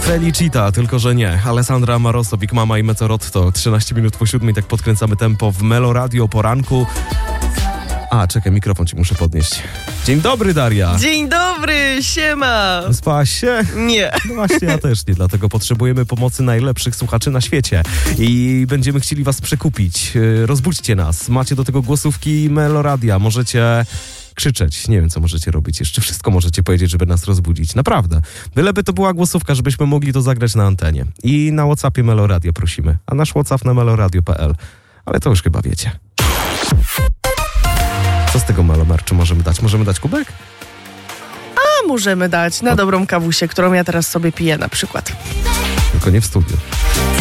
Felicita, tylko że nie. Alessandra Amoroso, Big Mama i Mezzorotto. 13 minut po 7, tak podkręcamy tempo w Melo Radio poranku. A, czekaj, mikrofon ci muszę podnieść. Dzień dobry, Daria. Dzień dobry, siema. Spałaś się? Nie. No właśnie, ja też nie, dlatego potrzebujemy pomocy najlepszych słuchaczy na świecie i będziemy chcieli was przekupić. Rozbudźcie nas. Macie do tego głosówki Melo Radia. Możecie krzyczeć. Nie wiem, co możecie robić. Jeszcze wszystko możecie powiedzieć, żeby nas rozbudzić. Naprawdę. Byleby to była głosówka, żebyśmy mogli to zagrać na antenie. I na WhatsAppie Melo Radio prosimy. A nasz WhatsApp na meloradio.pl. Ale to już chyba wiecie. Co z tego Melo Merchu możemy dać? Możemy dać kubek? A możemy dać na dobrą kawusię, którą ja teraz sobie piję na przykład. Tylko nie w studiu.